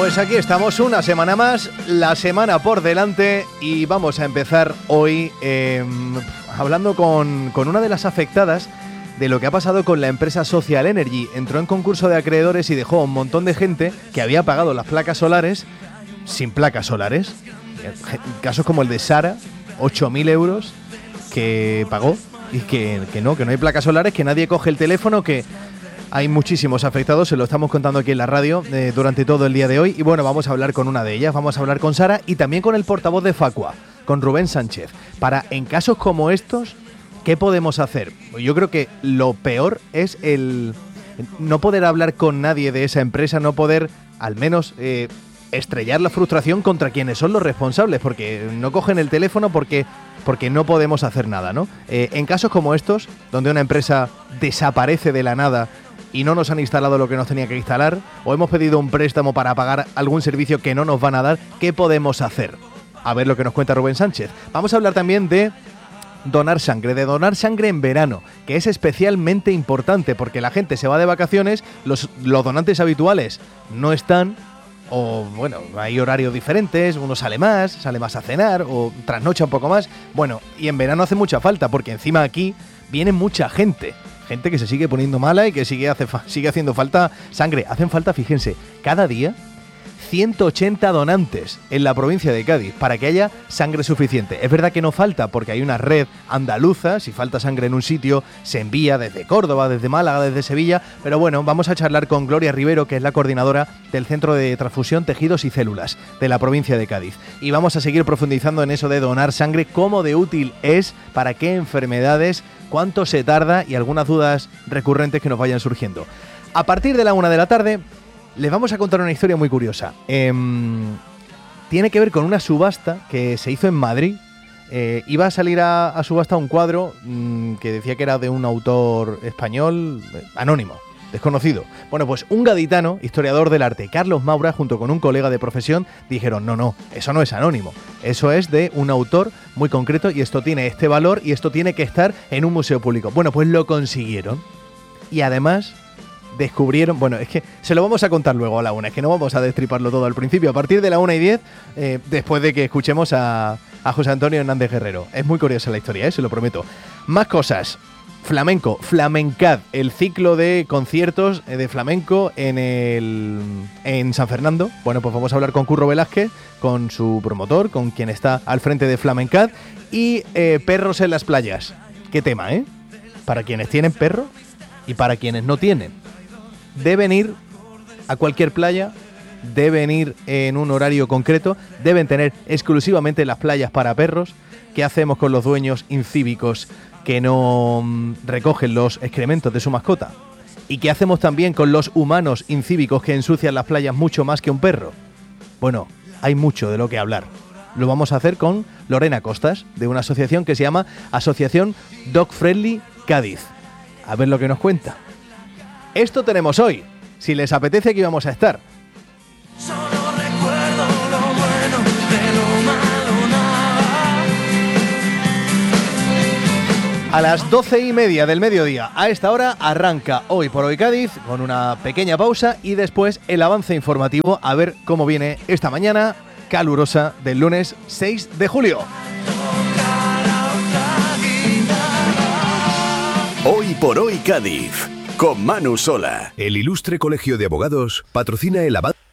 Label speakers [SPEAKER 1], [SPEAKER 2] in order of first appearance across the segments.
[SPEAKER 1] Pues aquí estamos una semana más, la semana por delante y vamos a empezar hoy hablando con una de las afectadas de lo que ha pasado con la empresa Social Energy. Entró en concurso de acreedores y dejó a un montón de gente que había pagado las placas solares sin placas solares. Casos como el de Sara, 8.000 euros que pagó y que no hay placas solares, que nadie coge el teléfono, que hay muchísimos afectados, se lo estamos contando aquí en la radio durante todo el día de hoy. Y bueno, vamos a hablar con una de ellas, vamos a hablar con Sara y también con el portavoz de Facua, con Rubén Sánchez, para en casos como estos, ¿qué podemos hacer? Yo creo que lo peor es el no poder hablar con nadie de esa empresa, no poder al menos estrellar la frustración contra quienes son los responsables, porque no cogen el teléfono porque no podemos hacer nada, ¿no? En casos como estos, donde una empresa desaparece de la nada y no nos han instalado lo que nos tenía que instalar, o hemos pedido un préstamo para pagar algún servicio que no nos van a dar, ¿qué podemos hacer? A ver lo que nos cuenta Rubén Sánchez. Vamos a hablar también de donar sangre en verano, que es especialmente importante porque la gente se va de vacaciones, los donantes habituales no están, o bueno, hay horarios diferentes, uno sale más a cenar o trasnocha un poco más. Bueno, y en verano hace mucha falta porque encima aquí viene mucha gente que se sigue poniendo mala y que sigue haciendo falta sangre. Hacen falta, fíjense, cada día 180 donantes en la provincia de Cádiz para que haya sangre suficiente. Es verdad que no falta porque hay una red andaluza, si falta sangre en un sitio se envía desde Córdoba, desde Málaga, desde Sevilla, pero bueno, vamos a charlar con Gloria Rivero, que es la coordinadora del Centro de Transfusión, Tejidos y Células de la provincia de Cádiz. Y vamos a seguir profundizando en eso de donar sangre, cómo de útil es, para qué enfermedades, cuánto se tarda y algunas dudas recurrentes que nos vayan surgiendo. A partir de la 1 de la tarde les vamos a contar una historia muy curiosa. Tiene que ver con una subasta que se hizo en Madrid. Iba a salir a subasta un cuadro que decía que era de un autor español anónimo, desconocido. Bueno, pues un gaditano, historiador del arte, Carlos Maura, junto con un colega de profesión, dijeron, no, eso no es anónimo. Eso es de un autor muy concreto y esto tiene este valor y esto tiene que estar en un museo público. Bueno, pues lo consiguieron. Y además descubrieron, bueno, es que se lo vamos a contar luego a la 1, es que no vamos a destriparlo todo al principio, a partir de la 1:10, después de que escuchemos a José Antonio Hernández Guerrero. Es muy curiosa la historia, se lo prometo. Más cosas. Flamenco, Flamencad, el ciclo de conciertos de flamenco en San Fernando. Bueno, pues vamos a hablar con Curro Velázquez, con su promotor, con quien está al frente de Flamencad, y perros en las playas. Qué tema, ¿eh? Para quienes tienen perro y para quienes no tienen. Deben ir a cualquier playa, deben ir en un horario concreto, deben tener exclusivamente las playas para perros. ¿Qué hacemos con los dueños incívicos que no recogen los excrementos de su mascota? ¿Y qué hacemos también con los humanos incívicos que ensucian las playas mucho más que un perro? Bueno, hay mucho de lo que hablar. Lo vamos a hacer con Lorena Costas, de una asociación que se llama Asociación Dog Friendly Cádiz. A ver lo que nos cuenta. Esto tenemos hoy. Si les apetece, aquí vamos a estar.
[SPEAKER 2] Solo recuerdo lo bueno de lo malo, nada.
[SPEAKER 1] A las 12:30 del mediodía, a esta hora, arranca Hoy por Hoy Cádiz, con una pequeña pausa y después el avance informativo, a ver cómo viene esta mañana calurosa del lunes 6 de julio.
[SPEAKER 3] Hoy por Hoy Cádiz, con Manu Sola.
[SPEAKER 4] El Ilustre Colegio de Abogados patrocina el avance.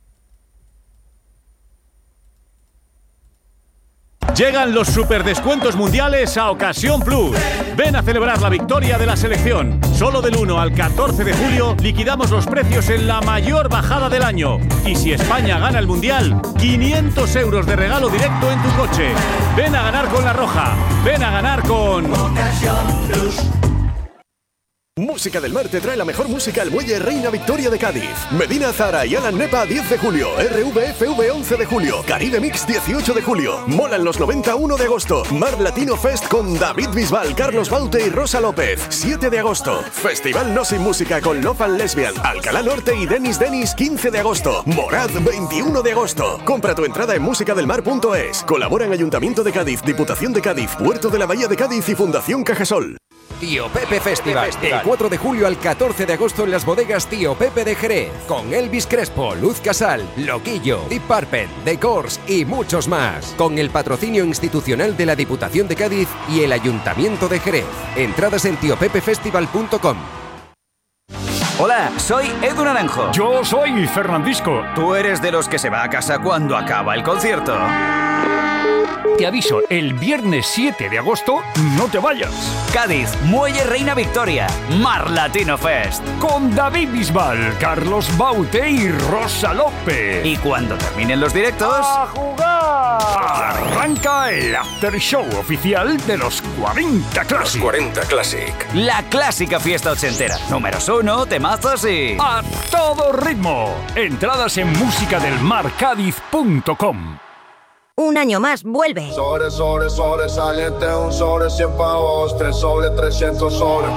[SPEAKER 5] Llegan los superdescuentos mundiales a Ocasión Plus. Ven a celebrar la victoria de la selección. Solo del 1 al 14 de julio liquidamos los precios en la mayor bajada del año. Y si España gana el mundial, 500 euros de regalo directo en tu coche. Ven a ganar con La Roja. Ven a ganar con
[SPEAKER 2] Ocasión Plus.
[SPEAKER 3] Música del Mar te trae la mejor música al Muelle Reina Victoria de Cádiz. Medina Zara y Alan Nepa 10 de julio. RVFV 11 de julio. Caribe Mix 18 de julio. Molan los 90 1 de agosto. Mar Latino Fest con David Bisbal, Carlos Baute y Rosa López 7 de agosto. Festival No Sin Música con Love and Lesbian, Alcalá Norte y Denis 15 de agosto. Morad 21 de agosto. Compra tu entrada en musicadelmar.es. Colaboran Ayuntamiento de Cádiz, Diputación de Cádiz, Puerto de la Bahía de Cádiz y Fundación Cajasol.
[SPEAKER 6] Tío Pepe Festival. Del 4 de julio al 14 de agosto en las bodegas Tío Pepe de Jerez. Con Elvis Crespo, Luz Casal, Loquillo, Deep Purple, The Course y muchos más. Con el patrocinio institucional de la Diputación de Cádiz y el Ayuntamiento de Jerez. Entradas en tiopepefestival.com.
[SPEAKER 7] Hola, soy Edu Naranjo.
[SPEAKER 8] Yo soy Fernandisco.
[SPEAKER 7] ¿Tú eres de los que se va a casa cuando acaba el concierto?
[SPEAKER 8] Te aviso, el viernes 7 de agosto no te vayas.
[SPEAKER 7] Cádiz, Muelle Reina Victoria, Mar Latino Fest.
[SPEAKER 8] Con David Bisbal, Carlos Baute y Rosa López.
[SPEAKER 7] Y cuando terminen los directos...
[SPEAKER 8] ¡a jugar! Arranca el after show oficial de los 40 Classic.
[SPEAKER 6] Los 40 Classic.
[SPEAKER 7] La clásica fiesta ochentera. Números 1, temazos y...
[SPEAKER 8] ¡a todo ritmo! Entradas en musicadelmarcadiz.com.
[SPEAKER 9] Un año más vuelve.
[SPEAKER 2] Sobresaliente, un sobre 100 pavos, 3 sobre 300 sobre.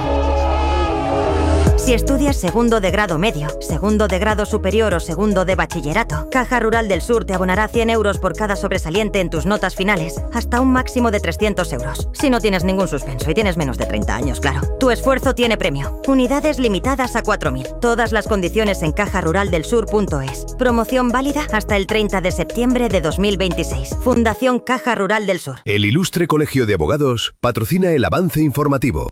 [SPEAKER 9] Si estudias segundo de grado medio, segundo de grado superior o segundo de bachillerato, Caja Rural del Sur te abonará 100 euros por cada sobresaliente en tus notas finales, hasta un máximo de 300 euros. Si no tienes ningún suspenso y tienes menos de 30 años, claro. Tu esfuerzo tiene premio. Unidades limitadas a 4.000. Todas las condiciones en cajaruraldelsur.es. Promoción válida hasta el 30 de septiembre de 2026. Fundación Caja Rural del Sur.
[SPEAKER 4] El Ilustre Colegio de Abogados patrocina el avance informativo.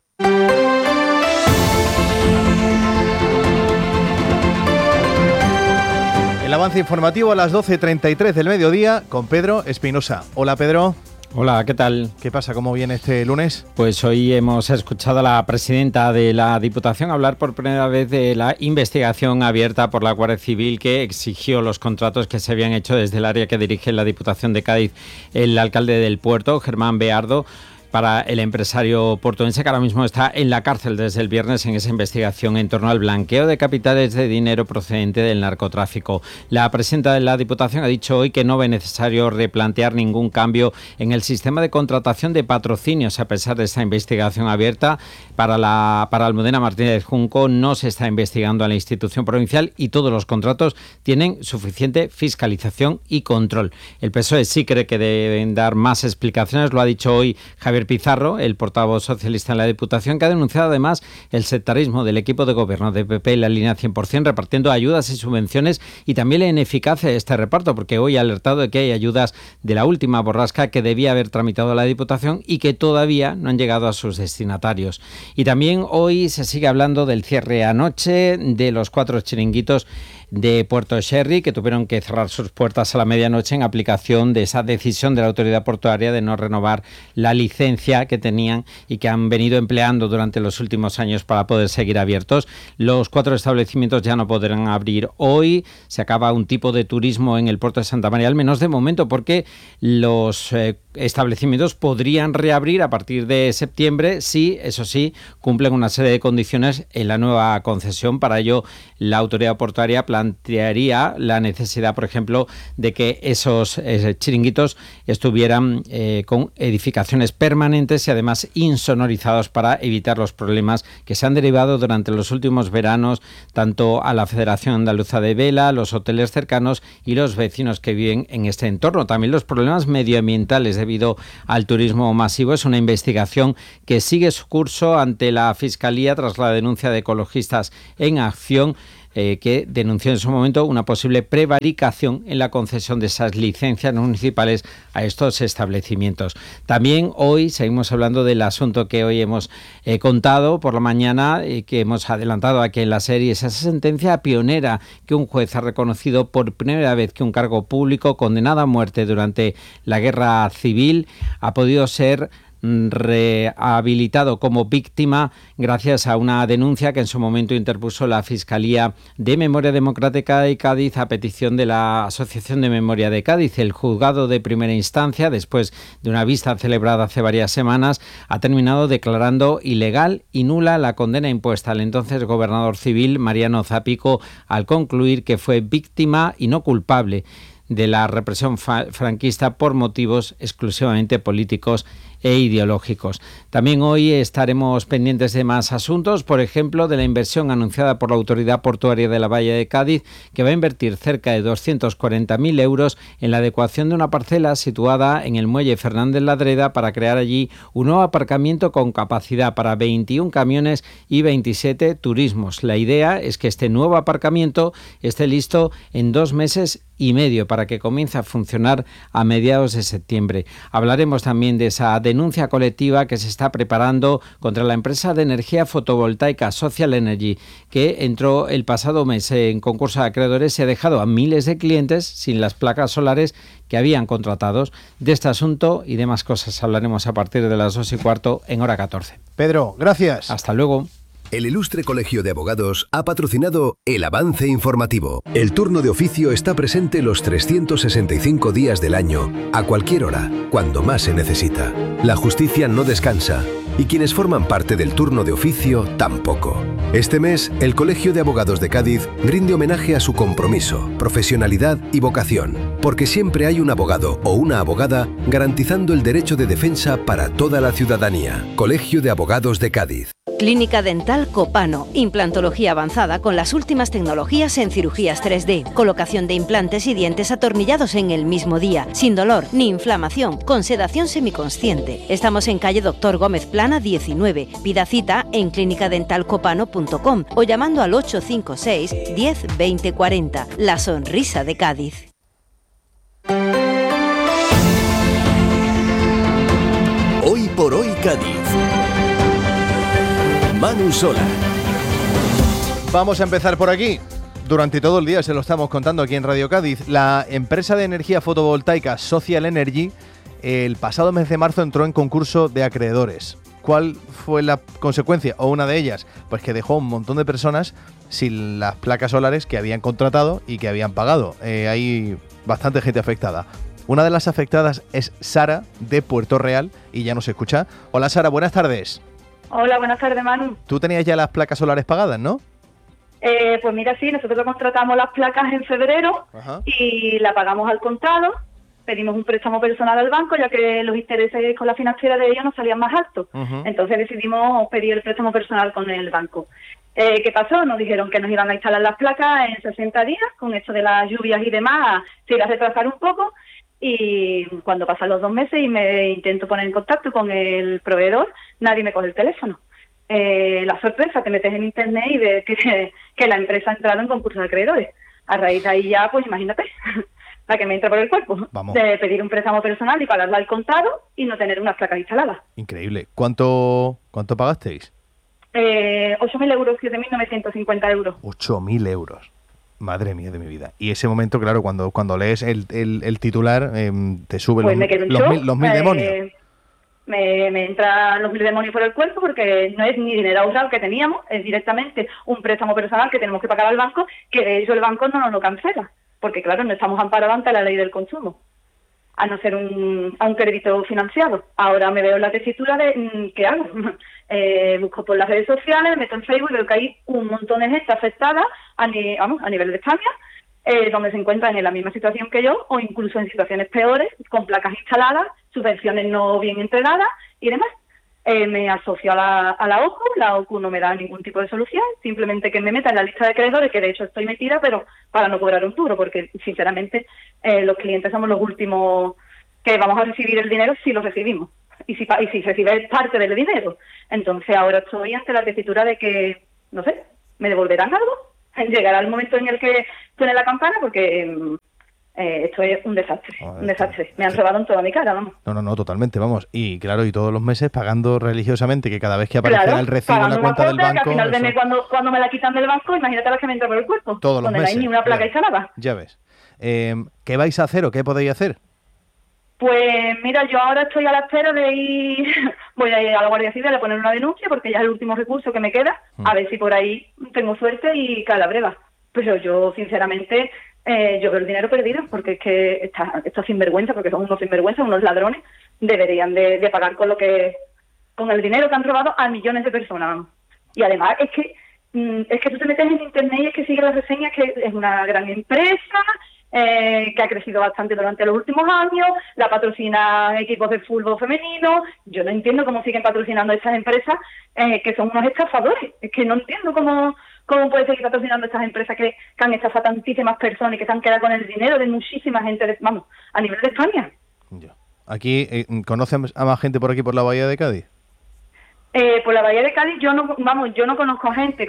[SPEAKER 1] El avance informativo a las 12:33 del mediodía con Pedro Espinosa. Hola, Pedro.
[SPEAKER 10] Hola, ¿qué tal?
[SPEAKER 1] ¿Qué pasa? ¿Cómo viene este lunes?
[SPEAKER 10] Pues hoy hemos escuchado a la presidenta de la Diputación hablar por primera vez de la investigación abierta por la Guardia Civil que exigió los contratos que se habían hecho desde el área que dirige la Diputación de Cádiz el alcalde del puerto, Germán Beardo, para el empresario portuense que ahora mismo está en la cárcel desde el viernes en esa investigación en torno al blanqueo de capitales de dinero procedente del narcotráfico. La presidenta de la Diputación ha dicho hoy que no ve necesario replantear ningún cambio en el sistema de contratación de patrocinios a pesar de esta investigación abierta. Para Almudena Martínez Junco no se está investigando a la institución provincial y todos los contratos tienen suficiente fiscalización y control. El PSOE sí cree que deben dar más explicaciones, lo ha dicho hoy Javier Pizarro, el portavoz socialista en la Diputación, que ha denunciado además el sectarismo del equipo de gobierno de PP en la línea 100%, repartiendo ayudas y subvenciones y también la ineficacia de este reparto, porque hoy ha alertado de que hay ayudas de la última borrasca que debía haber tramitado la Diputación y que todavía no han llegado a sus destinatarios. Y también hoy se sigue hablando del cierre anoche de los 4 chiringuitos de Puerto Sherry, que tuvieron que cerrar sus puertas a la medianoche en aplicación de esa decisión de la autoridad portuaria de no renovar la licencia que tenían y que han venido empleando durante los últimos años para poder seguir abiertos. Los 4 establecimientos ya no podrán abrir hoy. Se acaba un tipo de turismo en el puerto de Santa María, al menos de momento, porque los establecimientos podrían reabrir a partir de septiembre si, eso sí, cumplen una serie de condiciones en la nueva concesión. Para ello, la autoridad portuaria plantearía la necesidad, por ejemplo, de que esos chiringuitos estuvieran con edificaciones permanentes y además insonorizados para evitar los problemas que se han derivado durante los últimos veranos tanto a la Federación Andaluza de Vela, los hoteles cercanos y los vecinos que viven en este entorno. También los problemas medioambientales debido al turismo masivo. Es una investigación que sigue su curso ante la Fiscalía tras la denuncia de Ecologistas en Acción, que denunció en su momento una posible prevaricación en la concesión de esas licencias municipales a estos establecimientos. También hoy seguimos hablando del asunto que hoy hemos contado por la mañana, que hemos adelantado aquí en la serie, esa sentencia pionera que un juez ha reconocido por primera vez que un cargo público condenado a muerte durante la Guerra Civil ha podido ser rehabilitado como víctima gracias a una denuncia que en su momento interpuso la Fiscalía de Memoria Democrática de Cádiz a petición de la Asociación de Memoria de Cádiz. El juzgado de primera instancia, después de una vista celebrada hace varias semanas, ha terminado declarando ilegal y nula la condena impuesta al entonces gobernador civil Mariano Zapico al concluir que fue víctima y no culpable de la represión franquista por motivos exclusivamente políticos e ideológicos. También hoy estaremos pendientes de más asuntos, por ejemplo, de la inversión anunciada por la Autoridad Portuaria de la Bahía de Cádiz, que va a invertir cerca de 240.000 euros en la adecuación de una parcela situada en el muelle Fernández Ladreda para crear allí un nuevo aparcamiento con capacidad para 21 camiones y 27 turismos. La idea es que este nuevo aparcamiento esté listo en 2 meses y medio para que comience a funcionar a mediados de septiembre. Hablaremos también de esa denuncia colectiva que se está preparando contra la empresa de energía fotovoltaica Social Energy, que entró el pasado mes en concurso de acreedores y ha dejado a miles de clientes sin las placas solares que habían contratado. De este asunto y demás cosas hablaremos a partir de las 2:15 en hora 14.
[SPEAKER 1] Pedro, gracias.
[SPEAKER 10] Hasta luego.
[SPEAKER 4] El Ilustre Colegio de Abogados ha patrocinado El Avance Informativo. El turno de oficio está presente los 365 días del año, a cualquier hora, cuando más se necesita. La justicia no descansa y quienes forman parte del turno de oficio tampoco. Este mes, el Colegio de Abogados de Cádiz rinde homenaje a su compromiso, profesionalidad y vocación, porque siempre hay un abogado o una abogada garantizando el derecho de defensa para toda la ciudadanía. Colegio de Abogados de Cádiz.
[SPEAKER 11] Clínica Dental Copano, implantología avanzada con las últimas tecnologías en cirugías 3D, colocación de implantes y dientes atornillados en el mismo día, sin dolor ni inflamación, con sedación semiconsciente. Estamos en calle Doctor Gómez Plana 19. Pida cita en clinicadentalcopano.com o llamando al 856 10 20 40. La sonrisa de Cádiz.
[SPEAKER 3] Hoy por hoy Cádiz. Manu Sola.
[SPEAKER 1] Vamos a empezar por aquí. Durante todo el día se lo estamos contando aquí en Radio Cádiz. La empresa de energía fotovoltaica Social Energy el pasado mes de marzo entró en concurso de acreedores. ¿Cuál fue la consecuencia o una de ellas? Pues que dejó un montón de personas sin las placas solares que habían contratado y que habían pagado. Hay bastante gente afectada. Una de las afectadas es Sara, de Puerto Real, y ya nos escucha. Hola Sara, buenas tardes.
[SPEAKER 12] Hola, buenas tardes, Manu.
[SPEAKER 1] Tú tenías ya las placas solares pagadas, ¿no?
[SPEAKER 12] Pues mira, sí, nosotros contratamos las placas en febrero. Ajá. Y la pagamos al contado. Pedimos un préstamo personal al banco, ya que los intereses con la financiera de ellos nos salían más altos. Entonces decidimos pedir el préstamo personal con el banco. ¿Qué pasó? Nos dijeron que nos iban a instalar las placas en 60 días, con esto de las lluvias y demás, se iba a retrasar un poco. Y cuando pasan los 2 meses y me intento poner en contacto con el proveedor, nadie me coge el teléfono. La sorpresa, te metes en internet y ves que la empresa ha entrado en concurso de acreedores. A raíz de ahí ya, pues imagínate, la que me entra por el cuerpo.
[SPEAKER 1] Vamos.
[SPEAKER 12] De pedir un préstamo personal y pagarla al contado y no tener unas placas instaladas.
[SPEAKER 1] Increíble. ¿Cuánto pagasteis?
[SPEAKER 12] 8.000 euros, 7.950 euros.
[SPEAKER 1] 8.000 euros. Madre mía de mi vida. Y ese momento, claro, cuando lees el titular, te suben
[SPEAKER 12] pues
[SPEAKER 1] los mil demonios.
[SPEAKER 12] Me entran los 1.000 demonios por el cuerpo, porque no es ni dinero ahorrado que teníamos, es directamente un préstamo personal que tenemos que pagar al banco, que de hecho el banco no nos lo cancela, porque claro, no estamos amparados ante la ley del consumo, a no ser a un crédito financiado. Ahora me veo en la tesitura de ¿qué hago? Busco por las redes sociales, meto en Facebook y veo que hay un montón de gente afectada a nivel de España, donde se encuentran en la misma situación que yo, o incluso en situaciones peores, con placas instaladas, subvenciones no bien entregadas y demás. Me asocio a la OCU, la OCU no me da ningún tipo de solución, simplemente que me meta en la lista de acreedores, que de hecho estoy metida, pero para no cobrar un duro, porque sinceramente los clientes somos los últimos que vamos a recibir el dinero si lo recibimos, y si recibes parte del dinero. Entonces ahora estoy ante la tesitura de que, no sé, ¿me devolverán algo? Llegará el momento en el que suene la campana, porque esto es un desastre, un desastre. Me han robado en toda mi cara, vamos.
[SPEAKER 1] No, totalmente, vamos. Y claro, y todos los meses pagando religiosamente, que cada vez que aparece el recibo en la cuenta del banco...
[SPEAKER 12] Que al final de mes, cuando me la quitan del banco, imagínate las que me entra por el cuerpo.
[SPEAKER 1] Todos los meses.
[SPEAKER 12] Donde no hay ni una placa instalada.
[SPEAKER 1] Ya ves. ¿Qué vais a hacer o qué podéis hacer?
[SPEAKER 12] Pues mira, yo ahora estoy a la espera de ir... Voy a ir a la Guardia Civil a poner una denuncia, porque ya es el último recurso que me queda, a ver si por ahí tengo suerte y cae la breva. Pero yo, sinceramente... yo veo el dinero perdido, porque es que estos sinvergüenza, porque son unos sinvergüenzas, unos ladrones, deberían de pagar con el dinero que han robado a millones de personas. Y además es que tú te metes en internet y es que sigues las reseñas, que es una gran empresa, que ha crecido bastante durante los últimos años, la patrocina equipos de fútbol femenino. Yo no entiendo cómo siguen patrocinando estas empresas que son unos estafadores. Es que no entiendo cómo puede seguir patrocinando estas empresas que han estafado a tantísimas personas y que se han quedado con el dinero de muchísima gente, a nivel de España.
[SPEAKER 1] Aquí, ¿conocen a más gente por aquí, por la Bahía de Cádiz?
[SPEAKER 12] Por la Bahía de Cádiz yo no conozco a gente,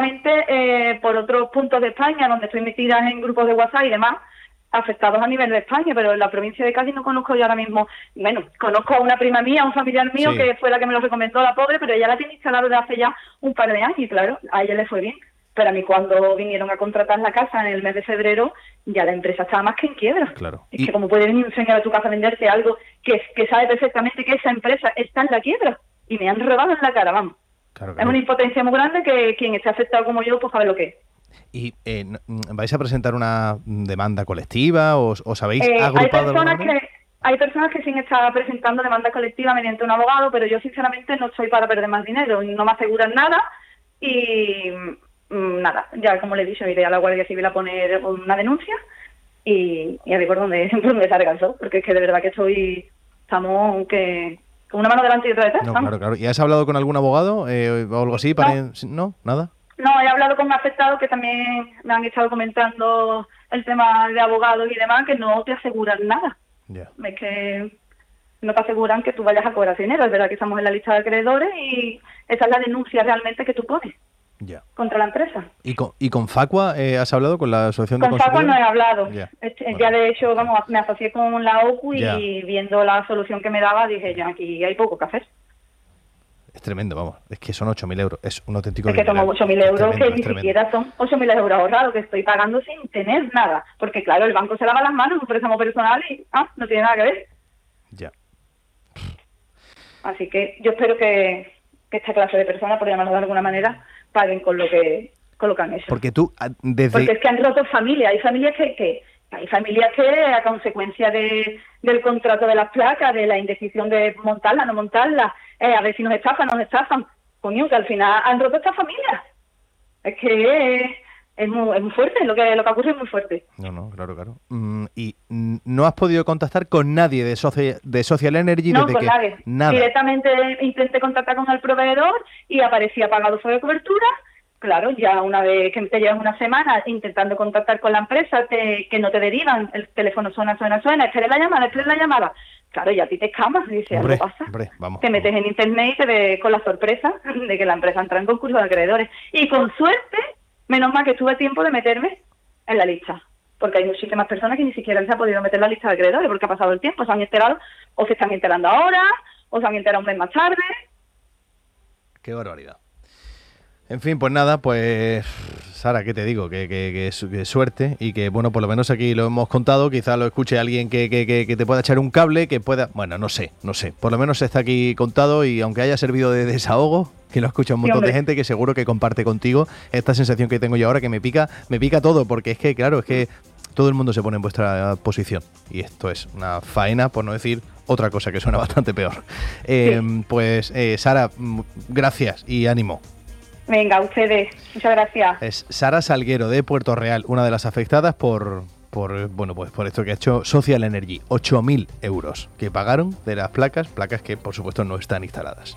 [SPEAKER 12] por otros puntos de España donde estoy metida en grupos de WhatsApp y demás, afectados a nivel de España, pero en la provincia de Cádiz no conozco yo ahora mismo. Bueno, conozco a una prima mía, a un familiar mío, que fue la que me lo recomendó, la pobre, pero ella la tiene instalada desde hace ya un par de años y claro, a ella le fue bien. Pero a mí cuando vinieron a contratar la casa en el mes de febrero, ya la empresa estaba más que en quiebra.
[SPEAKER 1] Claro.
[SPEAKER 12] Es que como puede venir un señor a tu casa a venderte algo que sabe perfectamente que esa empresa está en la quiebra y me han robado en la cara, vamos.
[SPEAKER 1] Claro.
[SPEAKER 12] Es una impotencia muy grande que quien esté afectado como yo, pues sabe lo que es.
[SPEAKER 1] ¿Y vais a presentar una demanda colectiva o os habéis agrupado?
[SPEAKER 12] Hay personas que sí están presentando demanda colectiva mediante un abogado, pero yo sinceramente no estoy para perder más dinero, no me aseguran nada y nada, ya como le he dicho, iré a la Guardia Civil a poner una denuncia y a ver por dónde salga eso, porque es que de verdad que estamos con una mano delante y otra detrás.
[SPEAKER 1] No, claro. ¿Y has hablado con algún abogado o algo así? ¿No? ¿Nada?
[SPEAKER 12] No, he hablado con afectados que también me han estado comentando el tema de abogados y demás, que no te aseguran nada. Es que no te aseguran que tú vayas a cobrar dinero. Es verdad que estamos en la lista de acreedores y esa es la denuncia realmente que tú pones contra la empresa.
[SPEAKER 1] ¿Y con Facua has hablado con la asociación de consumidores?
[SPEAKER 12] Con Facua no he hablado. Ya de hecho, me asocié con la OCU y viendo la solución que me daba, dije, ya aquí hay poco que hacer.
[SPEAKER 1] Es tremendo, vamos. Es que son 8.000 euros. Es un auténtico...
[SPEAKER 12] Es que son 8.000 euros que ni siquiera son 8.000 euros ahorrados, que estoy pagando sin tener nada. Porque claro, el banco se lava las manos, un préstamo personal y no tiene nada que ver.
[SPEAKER 1] Ya.
[SPEAKER 12] Así que yo espero que esta clase de personas, por llamarlo de alguna manera, paguen con lo que han hecho.
[SPEAKER 1] Porque tú,
[SPEAKER 12] Porque es que han roto familias. Hay familias que a consecuencia del contrato de las placas, de la indecisión de montarla, no montarla, a ver si nos estafan. Coño, que al final han roto estas familias. Es que es muy fuerte, lo que ocurre es muy fuerte.
[SPEAKER 1] No, claro. ¿Y no has podido contactar con nadie de Social Energy?
[SPEAKER 12] No, con nadie. Nada. Directamente intenté contactar con el proveedor y aparecía pagado fuera de cobertura. Claro, ya una vez que te llevas una semana intentando contactar con la empresa, que no te derivan, el teléfono suena, espere la llamada. Claro, ya a ti te escamas y dices, algo pasa. Te metes en internet y te ves con la sorpresa de que la empresa entra en concurso de acreedores. Y con suerte, menos mal que tuve tiempo de meterme en la lista. Porque hay muchísimas personas que ni siquiera se han podido meter en la lista de acreedores porque ha pasado el tiempo, se han enterado, o se están enterando ahora, o se han enterado un mes más tarde.
[SPEAKER 1] Qué barbaridad. En fin, pues nada, pues Sara, ¿qué te digo? Que suerte y que, bueno, por lo menos aquí lo hemos contado, quizá lo escuche alguien que te pueda echar un cable, que pueda... Bueno, no sé, por lo menos está aquí contado y aunque haya servido de desahogo, que lo escucha un montón de gente que seguro que comparte contigo esta sensación que tengo yo ahora, que me pica todo, porque es que, claro, es que todo el mundo se pone en vuestra posición y esto es una faena, por no decir otra cosa que suena bastante peor. Pues, Sara, gracias y ánimo.
[SPEAKER 12] Venga, a ustedes. Muchas gracias.
[SPEAKER 1] Es Sara Salguero de Puerto Real, una de las afectadas por esto que ha hecho Social Energy. 8.000 euros que pagaron de las placas que por supuesto no están instaladas.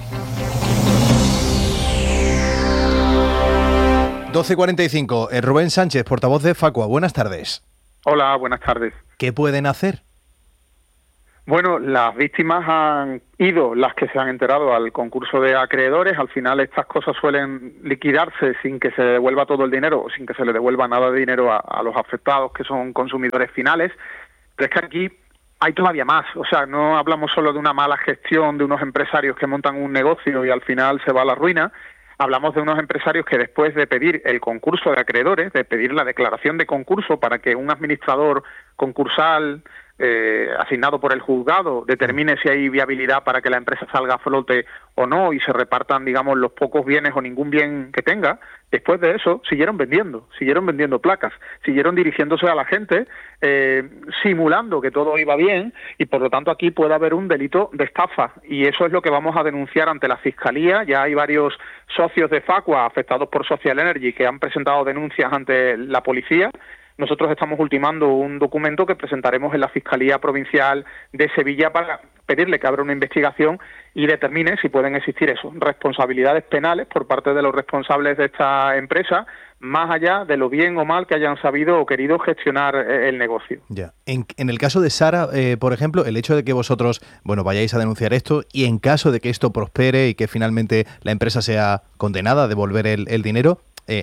[SPEAKER 1] 12:45. Rubén Sánchez, portavoz de Facua. Buenas tardes.
[SPEAKER 13] Hola, buenas tardes.
[SPEAKER 1] ¿Qué pueden hacer?
[SPEAKER 13] Bueno, las víctimas han ido, las que se han enterado, al concurso de acreedores. Al final estas cosas suelen liquidarse sin que se devuelva todo el dinero o sin que se le devuelva nada de dinero a los afectados, que son consumidores finales. Pero es que aquí hay todavía más. O sea, no hablamos solo de una mala gestión de unos empresarios que montan un negocio y al final se va a la ruina. Hablamos de unos empresarios que después de pedir el concurso de acreedores, de pedir la declaración de concurso para que un administrador concursal asignado por el juzgado determine si hay viabilidad para que la empresa salga a flote o no y se repartan, digamos, los pocos bienes o ningún bien que tenga, después de eso siguieron vendiendo placas, siguieron dirigiéndose a la gente, simulando que todo iba bien y por lo tanto aquí puede haber un delito de estafa y eso es lo que vamos a denunciar ante la Fiscalía. Ya hay varios socios de Facua afectados por Social Energy que han presentado denuncias ante la policía. nosotros estamos ultimando un documento que presentaremos en la Fiscalía Provincial de Sevilla para pedirle que abra una investigación y determine si pueden existir responsabilidades penales por parte de los responsables de esta empresa, más allá de lo bien o mal que hayan sabido o querido gestionar el negocio.
[SPEAKER 1] Ya. En el caso de Sara, por ejemplo, el hecho de que vosotros, vayáis a denunciar esto y en caso de que esto prospere y que finalmente la empresa sea condenada a devolver el dinero,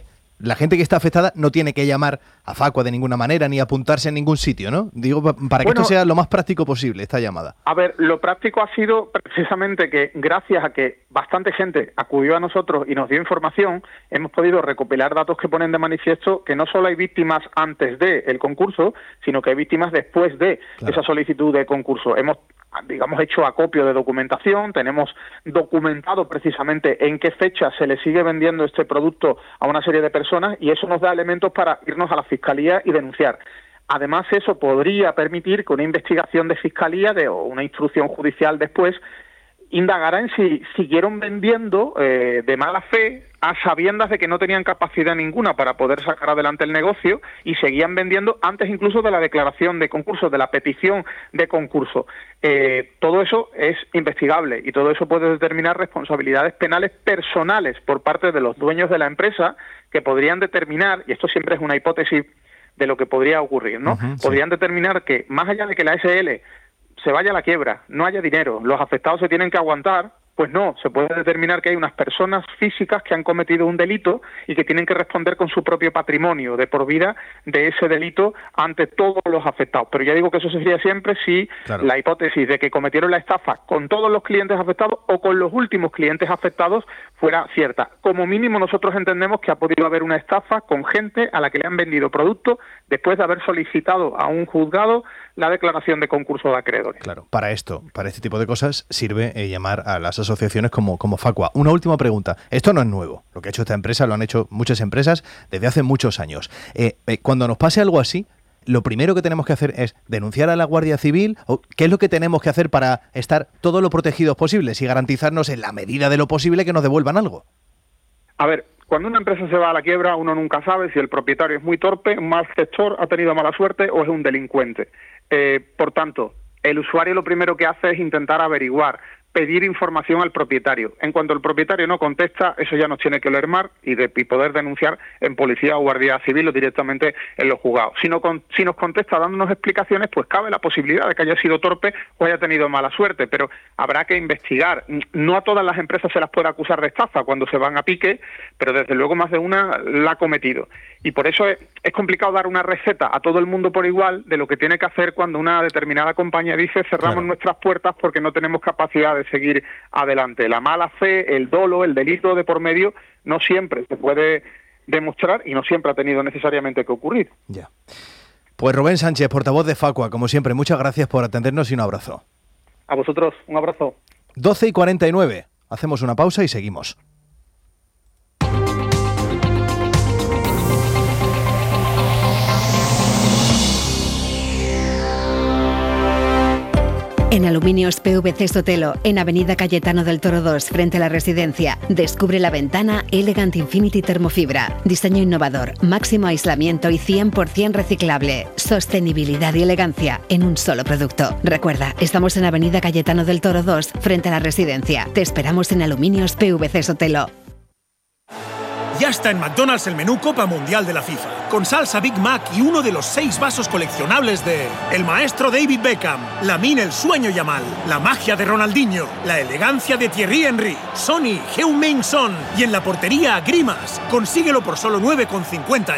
[SPEAKER 1] la gente que está afectada no tiene que llamar a Facua de ninguna manera ni apuntarse en ningún sitio, ¿no? Digo, para que esto sea lo más práctico posible, esta llamada.
[SPEAKER 13] A ver, lo práctico ha sido precisamente que gracias a que bastante gente acudió a nosotros y nos dio información, hemos podido recopilar datos que ponen de manifiesto que no solo hay víctimas antes del concurso, sino que hay víctimas después de esa solicitud de concurso. Hemos hecho acopio de documentación, tenemos documentado precisamente en qué fecha se le sigue vendiendo este producto a una serie de personas y eso nos da elementos para irnos a la Fiscalía y denunciar. Además, eso podría permitir que una investigación de Fiscalía o una instrucción judicial después indagará en si siguieron vendiendo de mala fe a sabiendas de que no tenían capacidad ninguna para poder sacar adelante el negocio y seguían vendiendo antes incluso de la declaración de concurso, de la petición de concurso. Todo eso es investigable y todo eso puede determinar responsabilidades penales personales por parte de los dueños de la empresa que podrían determinar, y esto siempre es una hipótesis de lo que podría ocurrir, ¿no? Podrían determinar que más allá de que la SL se vaya a la quiebra, no haya dinero, los afectados se tienen que aguantar, pues no, se puede determinar que hay unas personas físicas que han cometido un delito y que tienen que responder con su propio patrimonio de por vida de ese delito ante todos los afectados. Pero ya digo que eso sería siempre si la hipótesis de que cometieron la estafa con todos los clientes afectados o con los últimos clientes afectados fuera cierta. Como mínimo nosotros entendemos que ha podido haber una estafa con gente a la que le han vendido productos después de haber solicitado a un juzgado la declaración de concurso de acreedores.
[SPEAKER 1] Claro, para este tipo de cosas sirve llamar a las asociaciones como Facua. Una última pregunta. Esto no es nuevo. Lo que ha hecho esta empresa lo han hecho muchas empresas desde hace muchos años. Cuando nos pase algo así, lo primero que tenemos que hacer es denunciar a la Guardia Civil. ¿O qué es lo que tenemos que hacer para estar todo lo protegidos posibles y garantizarnos en la medida de lo posible que nos devuelvan algo?
[SPEAKER 13] A ver, cuando una empresa se va a la quiebra, uno nunca sabe si el propietario es muy torpe, un mal gestor, ha tenido mala suerte o es un delincuente. Por tanto, el usuario lo primero que hace es intentar averiguar, pedir información al propietario. En cuanto el propietario no contesta, eso ya nos tiene que oler mal y poder denunciar en policía o guardia civil o directamente en los juzgados. Si nos contesta dándonos explicaciones, pues cabe la posibilidad de que haya sido torpe o haya tenido mala suerte, pero habrá que investigar. No a todas las empresas se las puede acusar de estafa cuando se van a pique, pero desde luego más de una la ha cometido. Y por eso es complicado dar una receta a todo el mundo por igual de lo que tiene que hacer cuando una determinada compañía dice cerramos nuestras puertas porque no tenemos capacidad de seguir adelante. La mala fe, el dolo, el delito de por medio no siempre se puede demostrar y no siempre ha tenido necesariamente que ocurrir.
[SPEAKER 1] Ya. Pues Rubén Sánchez, portavoz de Facua, como siempre, muchas gracias por atendernos y un abrazo.
[SPEAKER 13] A vosotros, un abrazo.
[SPEAKER 1] 12:49. Hacemos una pausa y seguimos.
[SPEAKER 14] En Aluminios PVC Sotelo, en Avenida Cayetano del Toro 2, frente a la residencia, descubre la ventana Elegant Infinity Termofibra. Diseño innovador, máximo aislamiento y 100% reciclable. Sostenibilidad y elegancia en un solo producto. Recuerda, estamos en Avenida Cayetano del Toro 2, frente a la residencia. Te esperamos en Aluminios PVC Sotelo.
[SPEAKER 15] Ya está en McDonald's el menú Copa Mundial de la FIFA, con salsa Big Mac y uno de los 6 vasos coleccionables de el maestro David Beckham, Lamine el sueño Yamal, la magia de Ronaldinho, la elegancia de Thierry Henry, Sonny, Heung-min Son y en la portería Grimas. Consíguelo por solo 9,50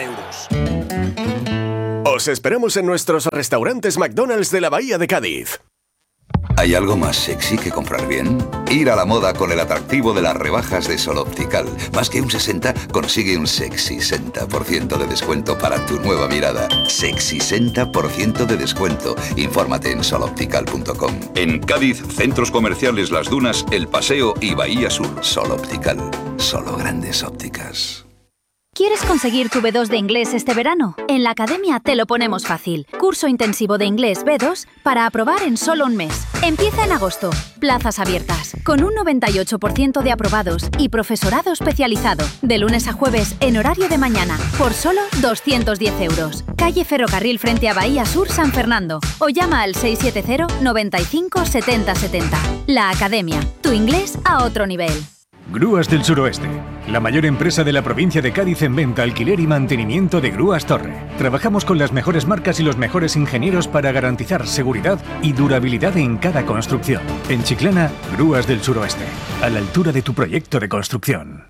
[SPEAKER 15] €.
[SPEAKER 3] Os esperamos en nuestros restaurantes McDonald's de la Bahía de Cádiz.
[SPEAKER 16] ¿Hay algo más sexy que comprar bien? Ir a la moda con el atractivo de las rebajas de Sol Optical. Más que un 60, consigue un sexy 60% de descuento para tu nueva mirada. Sexy 60% de descuento. Infórmate en soloptical.com. En Cádiz, centros comerciales Las Dunas, El Paseo y Bahía Sur. Sol Optical. Solo grandes ópticas.
[SPEAKER 17] ¿Quieres conseguir tu B2 de inglés este verano? En la Academia te lo ponemos fácil. Curso intensivo de inglés B2 para aprobar en solo un mes. Empieza en agosto. Plazas abiertas. Con un 98% de aprobados y profesorado especializado. De lunes a jueves en horario de mañana. Por solo 210 euros. Calle Ferrocarril frente a Bahía Sur, San Fernando. O llama al 670 95 70 70. La Academia. Tu inglés a otro nivel.
[SPEAKER 18] Grúas del Suroeste, la mayor empresa de la provincia de Cádiz en venta, alquiler y mantenimiento de grúas Torre. Trabajamos con las mejores marcas y los mejores ingenieros para garantizar seguridad y durabilidad en cada construcción. En Chiclana, Grúas del Suroeste, a la altura de tu proyecto de construcción.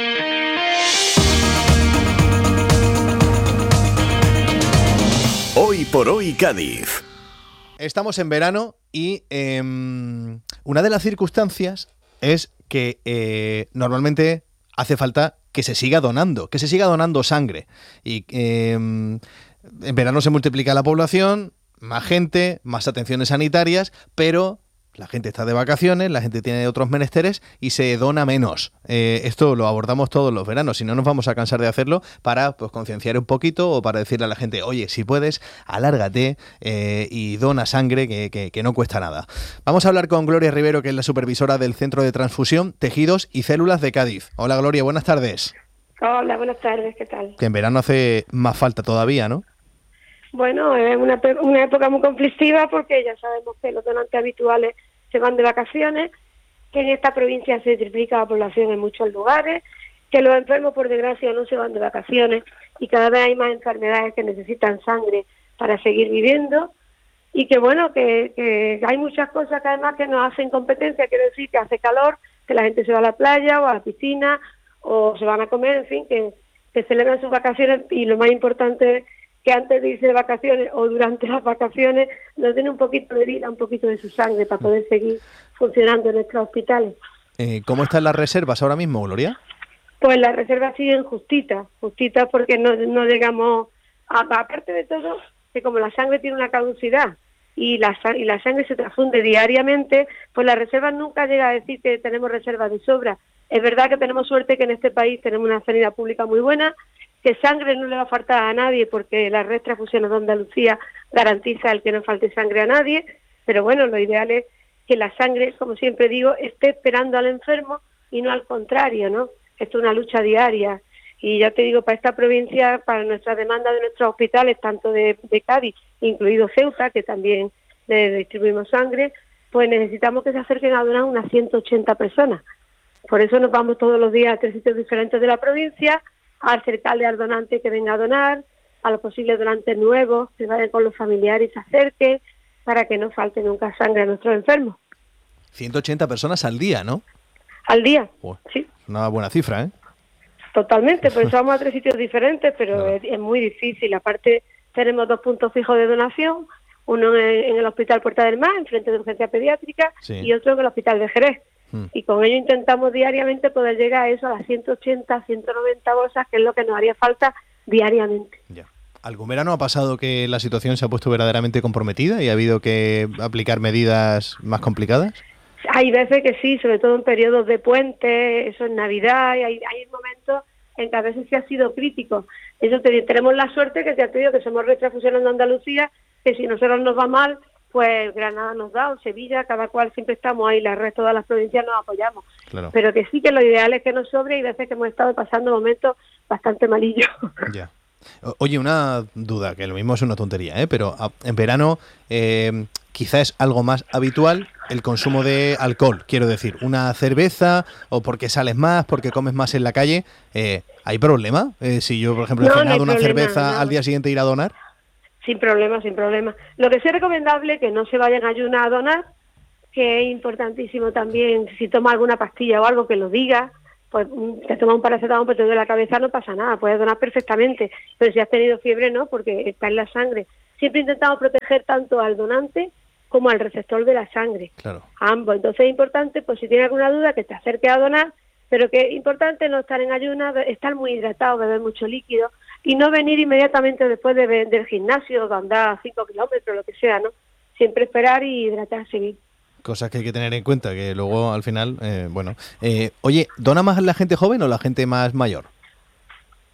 [SPEAKER 3] Hoy por hoy Cádiz.
[SPEAKER 1] Estamos en verano y una de las circunstancias es que normalmente hace falta que se siga donando sangre. Y en verano se multiplica la población, más gente, más atenciones sanitarias, pero la gente está de vacaciones, la gente tiene otros menesteres y se dona menos. Esto lo abordamos todos los veranos, si no nos vamos a cansar de hacerlo para concienciar un poquito o para decirle a la gente, oye, si puedes, alárgate y dona sangre que no cuesta nada. Vamos a hablar con Gloria Rivero, que es la supervisora del Centro de Transfusión, Tejidos y Células de Cádiz. Hola Gloria, buenas tardes.
[SPEAKER 19] Hola, buenas tardes, ¿qué tal?
[SPEAKER 1] Que en verano hace más falta todavía, ¿no?
[SPEAKER 19] Bueno, es una época muy conflictiva porque ya sabemos que los donantes habituales se van de vacaciones, que en esta provincia se triplica la población en muchos lugares, que los enfermos por desgracia no se van de vacaciones y cada vez hay más enfermedades que necesitan sangre para seguir viviendo y que bueno, que hay muchas cosas que además que nos hacen competencia, quiero decir que hace calor, que la gente se va a la playa o a la piscina o se van a comer, en fin, que celebran sus vacaciones y lo más importante es que antes de irse de vacaciones o durante las vacaciones nos den un poquito de vida, un poquito de su sangre para poder seguir funcionando en nuestros hospitales.
[SPEAKER 1] ¿Cómo están las reservas ahora mismo, Gloria?
[SPEAKER 19] Pues las reservas siguen justitas porque no llegamos, aparte de todo, que como la sangre tiene una caducidad y la sangre se transfunde diariamente, pues las reservas nunca llega a decir que tenemos reservas de sobra. Es verdad que tenemos suerte que en este país tenemos una sanidad pública muy buena, que sangre no le va a faltar a nadie porque la red Transfusiones de Andalucía garantiza el que no falte sangre a nadie, pero bueno, lo ideal es que la sangre, como siempre digo, esté esperando al enfermo y no al contrario, ¿no? Esto es una lucha diaria y ya te digo, para esta provincia, para nuestra demanda de nuestros hospitales, tanto de Cádiz, incluido Ceuta, que también le distribuimos sangre, pues necesitamos que se acerquen a donar unas 180 personas. Por eso nos vamos todos los días a 3 sitios diferentes de la provincia, a acercarle al donante que venga a donar, a los posibles donantes nuevos, que vayan con los familiares y se acerquen, para que no falte nunca sangre a nuestros enfermos.
[SPEAKER 1] 180 personas al día, ¿no?
[SPEAKER 19] Al día, sí.
[SPEAKER 1] Una buena cifra, ¿eh?
[SPEAKER 19] Totalmente, por eso vamos a 3 sitios diferentes, pero claro, es muy difícil. Aparte, tenemos 2 puntos fijos de donación, uno en el Hospital Puerta del Mar, en frente de urgencia pediátrica, y otro en el Hospital de Jerez. Y con ello intentamos diariamente poder llegar a eso, a las 180, 190 bolsas, que es lo que nos haría falta diariamente.
[SPEAKER 1] Ya. ¿Algún verano ha pasado que la situación se ha puesto verdaderamente comprometida y ha habido que aplicar medidas más complicadas?
[SPEAKER 19] Hay veces que sí, sobre todo en periodos de puente, eso en Navidad, y hay momentos en que a veces sí ha sido crítico. Eso tenemos la suerte que ya te digo que somos Red Transfusiones de Andalucía, que si nosotros nos va mal, pues Granada nos da, o Sevilla, cada cual siempre estamos ahí, el resto de las provincias nos apoyamos.
[SPEAKER 1] Claro.
[SPEAKER 19] Pero que sí que lo ideal es que nos sobre y veces que hemos estado pasando momentos bastante malillos.
[SPEAKER 1] Ya. Oye, una duda, que lo mismo es una tontería, pero en verano quizá es algo más habitual el consumo de alcohol, quiero decir, una cerveza o porque sales más, porque comes más en la calle, ¿hay problema? Si yo, por ejemplo, he cenado una cerveza al día siguiente ir a donar.
[SPEAKER 19] Sin problema, sin problema. Lo que sí es recomendable es que no se vayan a ayunar a donar, que es importantísimo también, si toma alguna pastilla o algo que lo diga, pues te toma un paracetamol, pero te duele la cabeza, no pasa nada, puedes donar perfectamente, pero si has tenido fiebre no, porque está en la sangre. Siempre intentamos proteger tanto al donante como al receptor de la sangre,
[SPEAKER 1] claro,
[SPEAKER 19] ambos. Entonces es importante, pues si tienes alguna duda, que te acerques a donar, pero que es importante no estar en ayunas, estar muy hidratado, beber mucho líquido y no venir inmediatamente después del gimnasio, de andar 5 kilómetros, lo que sea, ¿no? Siempre esperar y hidratarse bien.
[SPEAKER 1] Cosas que hay que tener en cuenta, que luego al final, oye, ¿dona más la gente joven o la gente más mayor?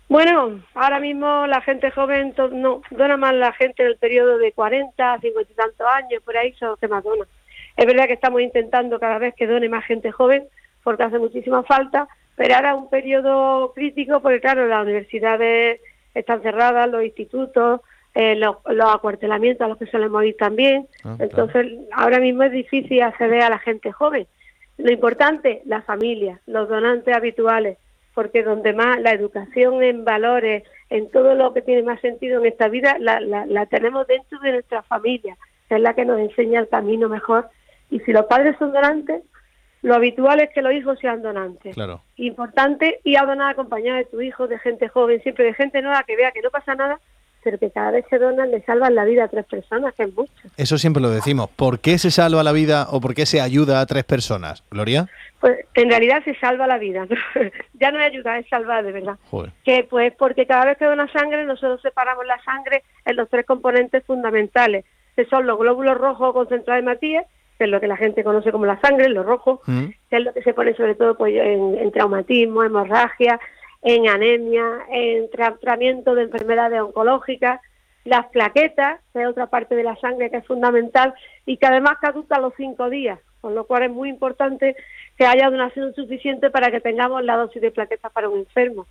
[SPEAKER 19] Bueno, ahora mismo la gente joven no dona más la gente del periodo de 40, 50 y tantos años, por ahí son los que más donan. Es verdad que estamos intentando cada vez que done más gente joven, porque hace muchísima falta, pero ahora es un periodo crítico porque, claro, las universidades están cerradas, los institutos, los acuartelamientos a los que solemos ir también. Entonces, ahora mismo es difícil acceder a la gente joven. Lo importante, la familia, los donantes habituales, porque donde más la educación en valores, en todo lo que tiene más sentido en esta vida, la tenemos dentro de nuestra familia, que es la que nos enseña el camino mejor. Y si los padres son donantes, lo habitual es que los hijos sean donantes.
[SPEAKER 1] Claro.
[SPEAKER 19] Importante ir a donar acompañado de tu hijo, de gente joven, siempre de gente nueva que vea que no pasa nada, pero que cada vez que donan le salvan la vida a 3 personas, que es mucho.
[SPEAKER 1] Eso siempre lo decimos. ¿Por qué se salva la vida o por qué se ayuda a 3 personas? ¿Gloria?
[SPEAKER 19] Pues en realidad se salva la vida. Ya no es ayuda, es salvar de verdad.
[SPEAKER 1] Joder.
[SPEAKER 19] Que pues porque cada vez que dona sangre nosotros separamos la sangre en los 3 componentes fundamentales, que son los glóbulos rojos concentrados de Matías, que es lo que la gente conoce como la sangre, lo rojo, que es lo que se pone sobre todo pues, en traumatismo, hemorragia, en anemia, en tratamiento de enfermedades oncológicas, las plaquetas, que es otra parte de la sangre que es fundamental y que además caduca a los 5 días, con lo cual es muy importante que haya donación suficiente para que tengamos la dosis de plaquetas para un enfermo.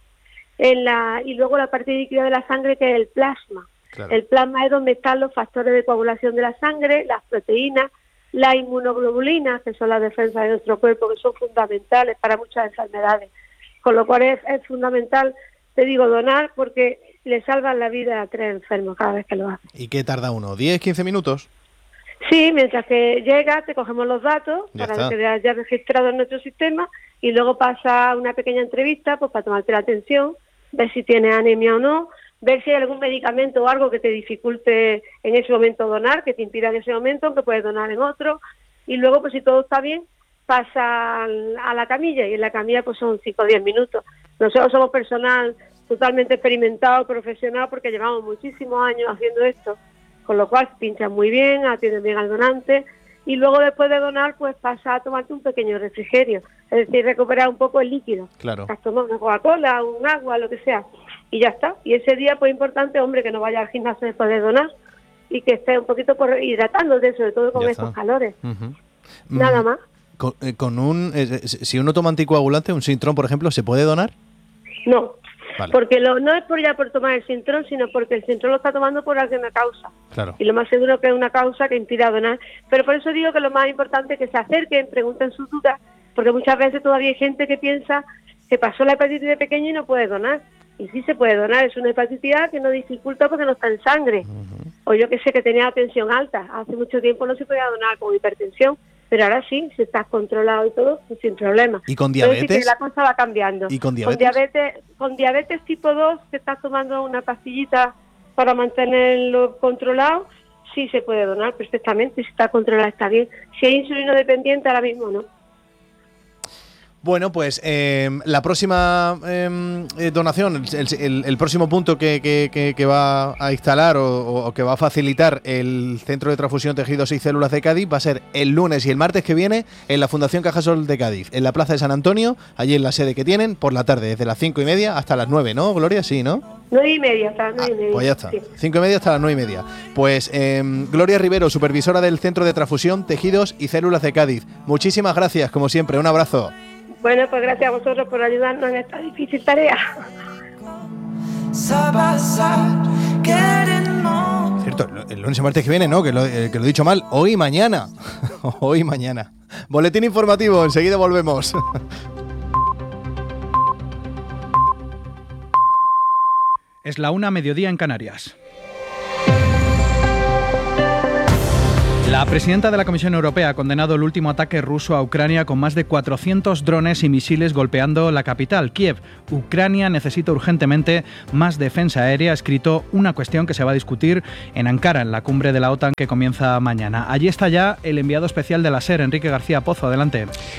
[SPEAKER 19] Y luego la parte líquida de la sangre, que es el plasma. Claro. El plasma es donde están los factores de coagulación de la sangre, las proteínas, las inmunoglobulinas, que son las defensas de nuestro cuerpo, que son fundamentales para muchas enfermedades. Con lo cual es fundamental, te digo, donar, porque le salvan la vida a 3 enfermos cada vez que lo hacen.
[SPEAKER 1] ¿Y qué tarda uno? ¿10, 15 minutos?
[SPEAKER 19] Sí, mientras que llega, te cogemos los datos para que veas ya registrado en nuestro sistema y luego pasa una pequeña entrevista pues para tomarte la atención, ver si tienes anemia o no, ver si hay algún medicamento o algo que te dificulte en ese momento donar, que te impida en ese momento, aunque puedes donar en otro, y luego pues si todo está bien, pasa a la camilla, y en la camilla pues son 5 o 10 minutos. Nosotros somos personal totalmente experimentado, profesional, porque llevamos muchísimos años haciendo esto, con lo cual pinchan muy bien, atienden bien al donante, y luego después de donar pues pasa a tomarte un pequeño refrigerio, es decir, recuperar un poco el líquido.
[SPEAKER 1] Claro.
[SPEAKER 19] Has tomado una Coca-Cola, un agua, lo que sea, y ya está. Y ese día pues importante, hombre, que no vaya al gimnasio después de donar y que esté un poquito hidratándose, sobre todo con estos calores. Nada más.
[SPEAKER 1] Si uno toma anticoagulante, un Sintrón, por ejemplo, ¿se puede donar?
[SPEAKER 19] No.
[SPEAKER 1] Vale.
[SPEAKER 19] Porque no es por tomar el Sintrón, sino porque el Sintrón lo está tomando por alguna causa.
[SPEAKER 1] Claro.
[SPEAKER 19] Y lo más seguro que es una causa que impida donar. Pero por eso digo que lo más importante es que se acerquen, pregunten sus dudas, porque muchas veces todavía hay gente que piensa que pasó la hepatitis de pequeño y no puede donar. Y sí se puede donar, es una hepatitis A que no dificulta porque no está en sangre. O yo que sé, que tenía la tensión alta. Hace mucho tiempo no se podía donar con hipertensión, pero ahora sí, si estás controlado y todo, pues sin problema.
[SPEAKER 1] ¿Y con diabetes?
[SPEAKER 19] Entonces, la cosa va cambiando.
[SPEAKER 1] ¿Y con diabetes?
[SPEAKER 19] Con diabetes tipo 2, que estás tomando una pastillita para mantenerlo controlado, sí se puede donar perfectamente, si está controlado está bien. Si hay insulino dependiente, ahora mismo no.
[SPEAKER 1] Bueno, pues la próxima donación, el próximo punto que va a instalar o que va a facilitar el Centro de Transfusión Tejidos y Células de Cádiz va a ser el lunes y el martes que viene en la Fundación Cajasol de Cádiz, en la Plaza de San Antonio, allí en la sede que tienen, por la tarde, desde las 5:30 hasta las 9, ¿no, Gloria? Sí, ¿no?
[SPEAKER 19] 9:30 hasta las 9:30.
[SPEAKER 1] Pues ya está,
[SPEAKER 19] sí.
[SPEAKER 1] 5:30 hasta las 9:30. Pues Gloria Rivero, supervisora del Centro de Transfusión Tejidos y Células de Cádiz. Muchísimas gracias, como siempre, un abrazo.
[SPEAKER 19] Bueno, pues gracias a vosotros por ayudarnos en esta difícil tarea.
[SPEAKER 1] Cierto, el lunes y martes que viene, ¿no? Que lo he dicho mal. Hoy y mañana. Hoy y mañana. Boletín informativo, enseguida volvemos.
[SPEAKER 20] Es la 1:00 en Canarias. La presidenta de la Comisión Europea ha condenado el último ataque ruso a Ucrania con más de 400 drones y misiles golpeando la capital, Kiev. Ucrania necesita urgentemente más defensa aérea, ha escrito una cuestión que se va a discutir en Ankara, en la cumbre de la OTAN que comienza mañana. Allí está ya el enviado especial de la SER, Enrique García Pozo. Adelante.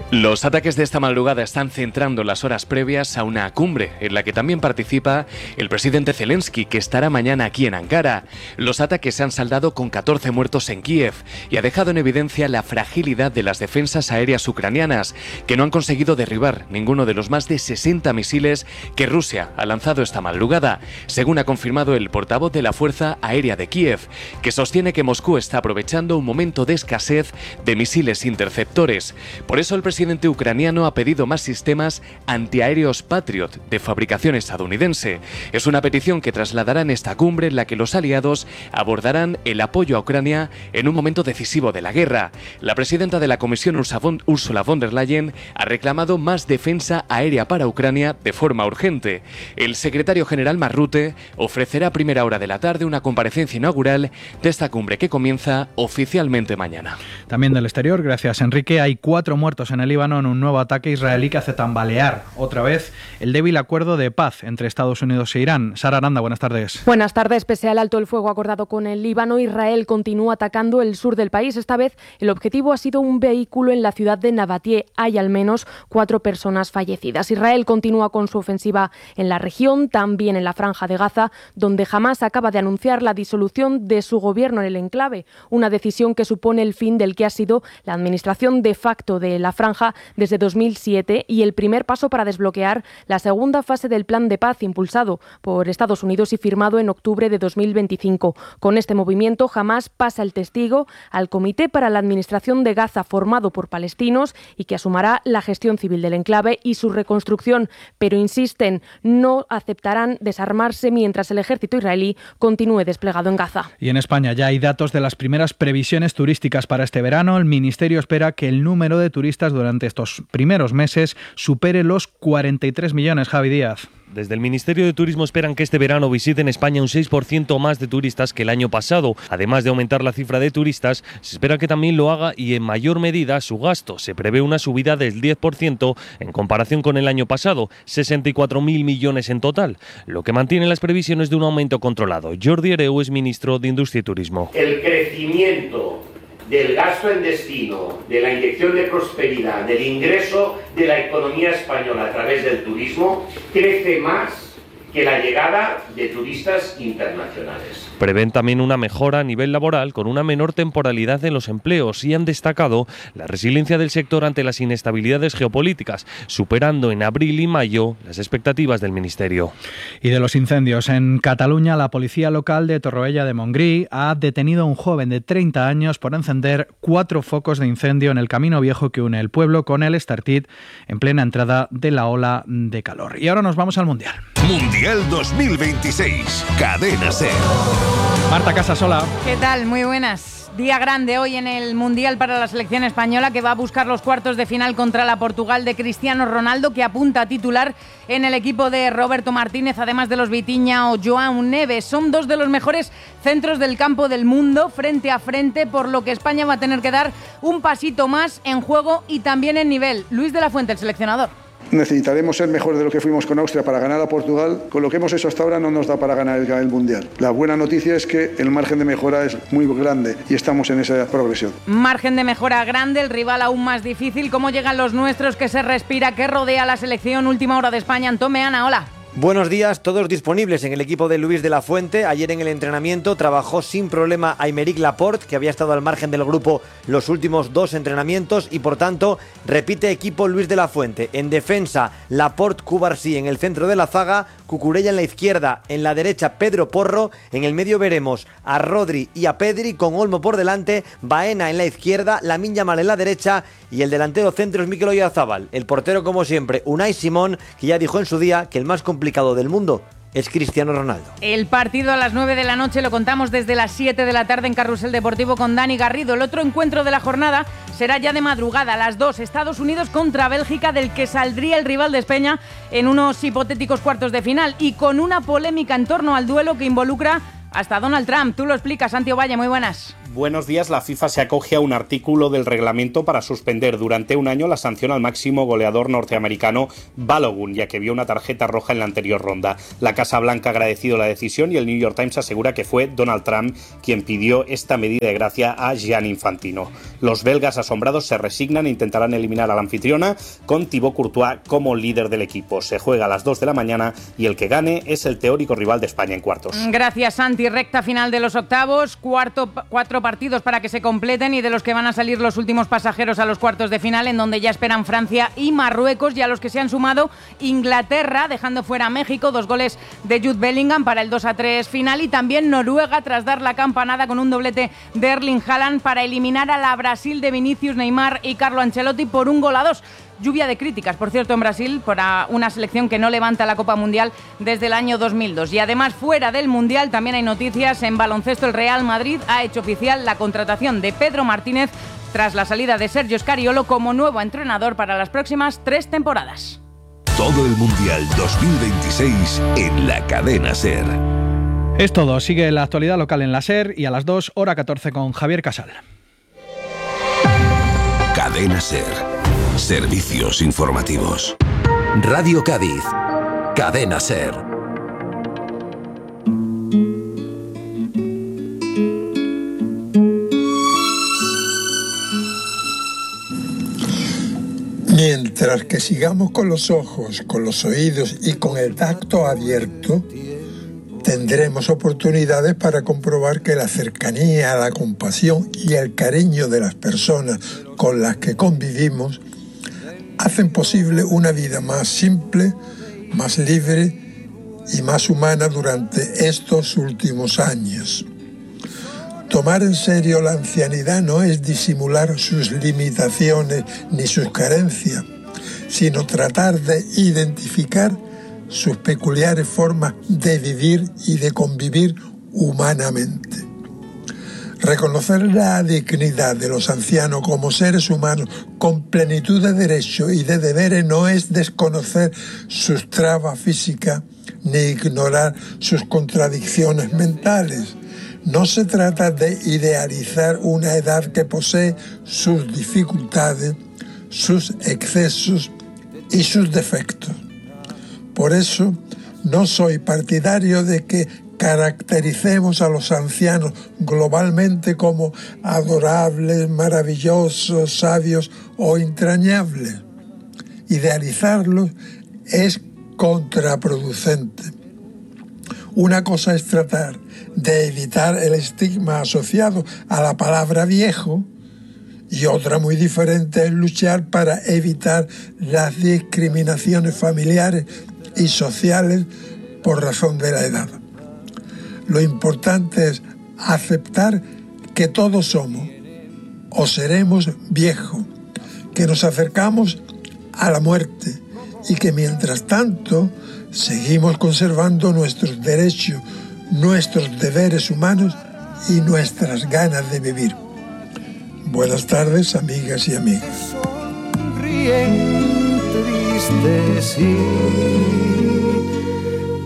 [SPEAKER 21] Los ataques de esta madrugada están centrando las horas previas a una cumbre en la que también participa el presidente Zelensky, que estará mañana aquí en Ankara. Los ataques se han saldado con 14 muertos en Kiev y ha dejado en evidencia la fragilidad de las defensas aéreas ucranianas, que no han conseguido derribar ninguno de los más de 60 misiles que Rusia ha lanzado esta madrugada, según ha confirmado el portavoz de la Fuerza Aérea de Kiev, que sostiene que Moscú está aprovechando un momento de escasez de misiles interceptores. Por eso el presidente ucraniano ha pedido más sistemas antiaéreos Patriot de fabricación estadounidense. Es una petición que trasladará en esta cumbre en la que los aliados abordarán el apoyo a Ucrania en un momento decisivo de la guerra. La presidenta de la Comisión, Ursula von der Leyen, ha reclamado más defensa aérea para Ucrania de forma urgente. El secretario general Mark Rutte ofrecerá a primera hora de la tarde una comparecencia inaugural de esta cumbre que comienza oficialmente mañana.
[SPEAKER 20] También del exterior, gracias Enrique, hay 4 muertos en el Líbano en un nuevo ataque israelí que hace tambalear otra vez el débil acuerdo de paz entre Estados Unidos e Irán. Sara Aranda, buenas tardes.
[SPEAKER 22] Buenas tardes. Pese al alto el fuego acordado con el Líbano, Israel continúa atacando el sur del país. Esta vez el objetivo ha sido un vehículo en la ciudad de Nabatie. Hay al menos 4 personas fallecidas. Israel continúa con su ofensiva en la región, también en la Franja de Gaza, donde Hamás acaba de anunciar la disolución de su gobierno en el enclave, una decisión que supone el fin del que ha sido la administración de facto de la Franja desde 2007 y el primer paso para desbloquear la segunda fase del plan de paz impulsado por Estados Unidos y firmado en octubre de 2025. Con este movimiento, Hamás pasa el testigo al Comité para la Administración de Gaza, formado por palestinos y que asumirá la gestión civil del enclave y su reconstrucción, pero insisten, no aceptarán desarmarse mientras el ejército israelí continúe desplegado en Gaza.
[SPEAKER 20] Y en España ya hay datos de las primeras previsiones turísticas para este verano. El Ministerio espera que el número de turistas durante estos primeros meses supere los 43 millones, Javi Díaz.
[SPEAKER 23] Desde el Ministerio de Turismo esperan que este verano visiten España un 6% más de turistas que el año pasado. Además de aumentar la cifra de turistas, se espera que también lo haga y en mayor medida su gasto. Se prevé una subida del 10% en comparación con el año pasado, 64.000 millones en total, lo que mantiene las previsiones de un aumento controlado. Jordi Hereu es ministro de Industria y Turismo.
[SPEAKER 24] El crecimiento del gasto en destino, de la inyección de prosperidad, del ingreso de la economía española a través del turismo, crece más que la llegada de turistas internacionales.
[SPEAKER 23] Prevén también una mejora a nivel laboral con una menor temporalidad en los empleos y han destacado la resiliencia del sector ante las inestabilidades geopolíticas, superando en abril y mayo las expectativas del Ministerio.
[SPEAKER 20] Y de los incendios, en Cataluña, la policía local de Torroella de Montgrí ha detenido a un joven de 30 años por encender 4 focos de incendio en el camino viejo que une el pueblo con el Estartit en plena entrada de la ola de calor. Y ahora nos vamos al Mundial.
[SPEAKER 25] Mundial 2026, Cadena SER.
[SPEAKER 20] Marta Casasola.
[SPEAKER 26] ¿Qué tal? Muy buenas. Día grande hoy en el Mundial para la selección española, que va a buscar los cuartos de final contra la Portugal de Cristiano Ronaldo, que apunta a titular en el equipo de Roberto Martínez, además de los Vitinha o João Neves. Son 2 de los mejores centros del campo del mundo, frente a frente, por lo que España va a tener que dar un pasito más en juego y también en nivel. Luis de la Fuente, el seleccionador.
[SPEAKER 27] Necesitaremos ser mejor de lo que fuimos con Austria para ganar a Portugal. Con lo que hemos hecho hasta ahora no nos da para ganar el Mundial. La buena noticia es que el margen de mejora es muy grande y estamos en esa progresión.
[SPEAKER 26] Margen de mejora grande, el rival aún más difícil. ¿Cómo llegan los nuestros? ¿Qué se respira? ¿Qué rodea la selección? Última hora de España. Antón Meana, hola.
[SPEAKER 28] Buenos días, todos disponibles en el equipo de Luis de la Fuente. Ayer en el entrenamiento trabajó sin problema Aymeric Laporte, que había estado al margen del grupo los últimos 2 entrenamientos y por tanto repite equipo Luis de la Fuente. En defensa, Laporte, Cubarsí en el centro de la zaga, Cucurella en la izquierda, en la derecha Pedro Porro, en el medio veremos a Rodri y a Pedri con Olmo por delante, Baena en la izquierda, Lamine Yamal en la derecha y el delantero centro es Mikel Oyarzabal. El portero, como siempre, Unai Simón, que ya dijo en su día que el más complicado del mundo es Cristiano Ronaldo.
[SPEAKER 26] El partido a las 9 de la noche lo contamos desde las 7 de la tarde en Carrusel Deportivo con Dani Garrido. El otro encuentro de la jornada será ya de madrugada, a las 2, Estados Unidos contra Bélgica, del que saldría el rival de España en unos hipotéticos cuartos de final y con una polémica en torno al duelo que involucra hasta Donald Trump. Tú lo explicas, Santi Ovalle, muy buenas.
[SPEAKER 2] Buenos días. La FIFA se acoge a un artículo del reglamento para suspender durante un año la sanción al máximo goleador norteamericano Balogun, ya que vio una tarjeta roja en la anterior ronda. La Casa Blanca ha agradecido la decisión y el New York Times asegura que fue Donald Trump quien pidió esta medida de gracia a Gianni Infantino. Los belgas asombrados se resignan e intentarán eliminar a la anfitriona con Thibaut Courtois como líder del equipo. Se juega a las 2 de la mañana y el que gane es el teórico rival de España en cuartos.
[SPEAKER 26] Gracias, Santi. Recta final de los octavos, cuatro partidos para que se completen y de los que van a salir los últimos pasajeros a los cuartos de final, en donde ya esperan Francia y Marruecos, y a los que se han sumado Inglaterra, dejando fuera a México, 2 goles de Jude Bellingham para el 2-3 final, y también Noruega tras dar la campanada con un doblete de Erling Haaland para eliminar a la Brasil de Vinicius, Neymar y Carlo Ancelotti por 1-2. Lluvia de críticas, por cierto, en Brasil, para una selección que no levanta la Copa Mundial desde el año 2002. Y además, fuera del Mundial, también hay noticias. En baloncesto, el Real Madrid ha hecho oficial la contratación de Pedro Martínez tras la salida de Sergio Scariolo como nuevo entrenador para las próximas 3 temporadas.
[SPEAKER 25] Todo el Mundial 2026 en la cadena SER.
[SPEAKER 20] Es todo. Sigue la actualidad local en la SER y a las 2, hora 14 con Javier Casal.
[SPEAKER 25] Cadena SER. Servicios informativos.
[SPEAKER 4] Radio Cádiz. Cadena SER.
[SPEAKER 5] Mientras que sigamos con los ojos, con los oídos y con el tacto abierto, tendremos oportunidades para comprobar que la cercanía, la compasión y el cariño de las personas con las que convivimos hacen posible una vida más simple, más libre y más humana durante estos últimos años. Tomar en serio la ancianidad no es disimular sus limitaciones ni sus carencias, sino tratar de identificar sus peculiares formas de vivir y de convivir humanamente. Reconocer la dignidad de los ancianos como seres humanos con plenitud de derechos y de deberes no es desconocer sus trabas físicas ni ignorar sus contradicciones mentales. No se trata de idealizar una edad que posee sus dificultades, sus excesos y sus defectos. Por eso, no soy partidario de que caractericemos a los ancianos globalmente como adorables, maravillosos, sabios o entrañables. Idealizarlos es contraproducente. Una cosa es tratar de evitar el estigma asociado a la palabra viejo y otra muy diferente es luchar para evitar las discriminaciones familiares y sociales por razón de la edad. Lo importante es aceptar que todos somos o seremos viejos, que nos acercamos a la muerte y que mientras tanto seguimos conservando nuestros derechos, nuestros deberes humanos y nuestras ganas de vivir. Buenas tardes, amigas y amigos.
[SPEAKER 6] Sonríen tristes y